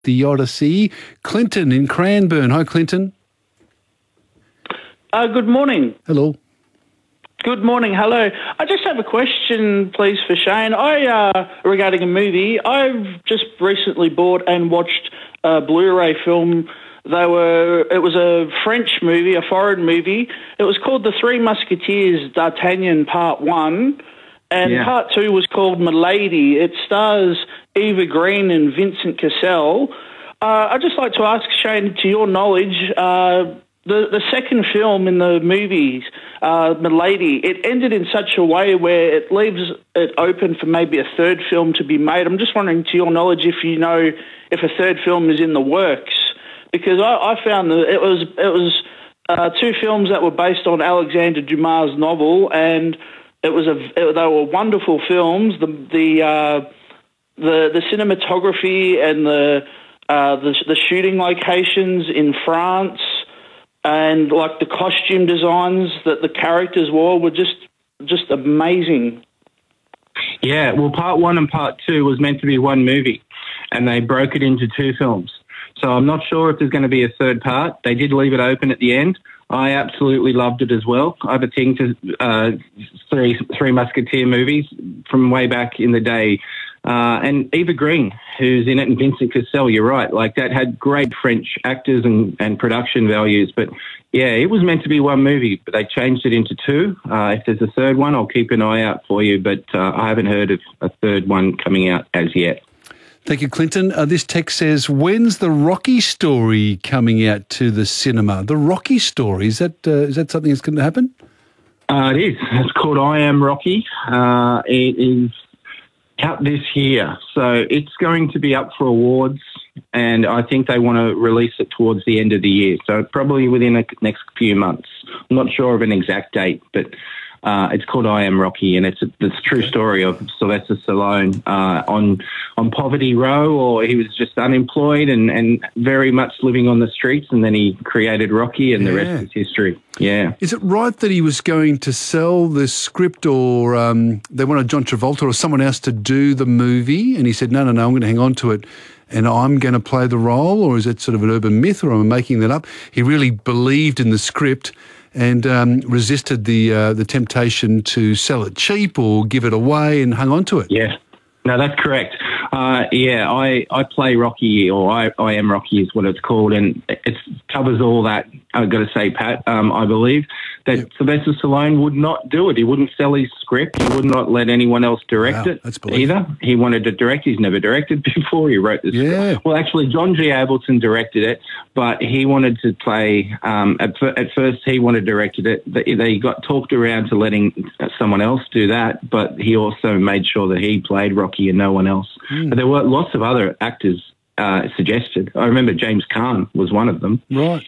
The Odyssey. Clinton in Cranbourne. Hi, Clinton. Good morning. Hello. Good morning. Hello. I just have a question, please, for Shane. Regarding a movie. I've just recently bought and watched a Blu-ray film. It was a French movie, a foreign movie. It was called The Three Musketeers, D'Artagnan Part 1. And Part 2 was called Milady. It stars Eva Green and Vincent Cassel. I'd just like to ask, Shane, to your knowledge, the second film in the movies, Milady, it ended in such a way where it leaves it open for maybe a third film to be made. I'm just wondering, to your knowledge, if you know if a third film is in the works. Because I found that it was two films that were based on Alexander Dumas' novel, and they were wonderful films. The cinematography and the shooting locations in France, and like the costume designs that the characters wore were just amazing. Yeah, well, Part 1 and Part 2 was meant to be one movie, and they broke it into two films. So I'm not sure if there's going to be a third part. They did leave it open at the end. I absolutely loved it as well. I have a thing to Three Musketeer movies from way back in the day. And Eva Green, who's in it, and Vincent Cassel, you're right. Like, that had great French actors and production values. But, yeah, it was meant to be one movie, but they changed it into two. If there's a third one, I'll keep an eye out for you. But I haven't heard of a third one coming out as yet. Thank you, Clinton. This text says, when's the Rocky Story coming out to the cinema? The Rocky Story, is that something that's going to happen? It is. It's called I Am Rocky. It is out this year. So it's going to be up for awards, and I think they want to release it towards the end of the year. So probably within the next few months. I'm not sure of an exact date, but it's called I Am Rocky, and it's the true story of Sylvester Stallone on Poverty Row, or he was just unemployed and very much living on the streets, and then he created Rocky, and the rest is history. Yeah. Is it right that he was going to sell the script, or they wanted John Travolta or someone else to do the movie, and he said, no, I'm going to hang on to it and I'm going to play the role? Or is it sort of an urban myth, or am I making that up? He really believed in the script and resisted the temptation to sell it cheap or give it away, and hung on to it. Yeah. No, that's correct. I play Rocky, or I Am Rocky is what it's called, and it covers all that. I've got to say, Pat, I believe that Sylvester Stallone would not do it. He wouldn't sell his script. He would not let anyone else direct it either. He wanted to direct. He's never directed before. He wrote the script. Well, actually, John G. Ableton directed it, but he wanted to play. At first, he wanted directed it. They got talked around to letting someone else do that, but he also made sure that he played Rocky and no one else. But there were lots of other actors suggested. I remember James Caan was one of them. Right.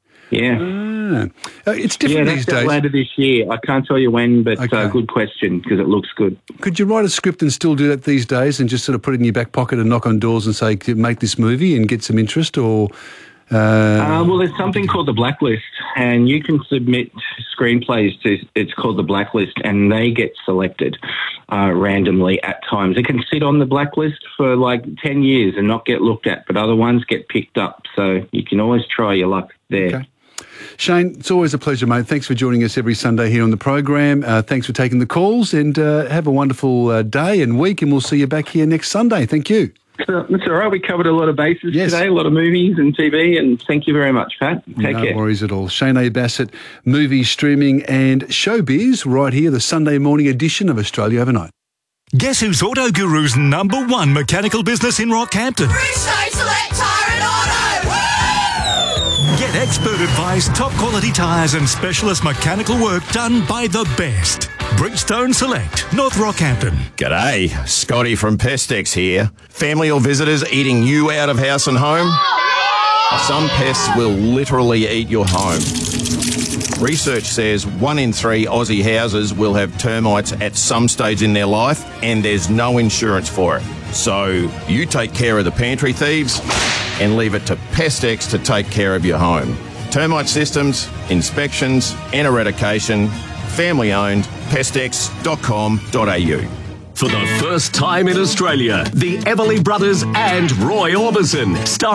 Yeah. It's different these days. Later this year. I can't tell you when, but good question, because it looks good. Could you write a script and still do that these days, and just sort of put it in your back pocket and knock on doors and say, make this movie and get some interest? Or well, there's something called the Blacklist, and you can submit screenplays to, it's called the Blacklist, and they get selected randomly at times. It can sit on the Blacklist for like 10 years and not get looked at, but other ones get picked up. So you can always try your luck there. Okay. Shane, it's always a pleasure, mate. Thanks for joining us every Sunday here on the program. Thanks for taking the calls, and have a wonderful day and week, and we'll see you back here next Sunday. Thank you. That's all right. We covered a lot of bases today, a lot of movies and TV, and thank you very much, Pat. Take care. No worries at all. Shane A. Bassett, movies, streaming and showbiz, right here, the Sunday morning edition of Australia Overnight. Guess who's Auto Guru's #1 mechanical business in Rockhampton? Bridgestone Select Tyre and Auto! Woo! Get expert advice, top quality tyres and specialist mechanical work done by the best. Bridgestone Select, North Rockhampton. G'day, Scotty from Pestex here. Family or visitors eating you out of house and home? Some pests will literally eat your home. Research says 1 in 3 Aussie houses will have termites at some stage in their life, and there's no insurance for it. So you take care of the pantry thieves and leave it to Pestex to take care of your home. Termite systems, inspections and eradication. Family owned, pestex.com.au. For the first time in Australia, the Everly Brothers and Roy Orbison,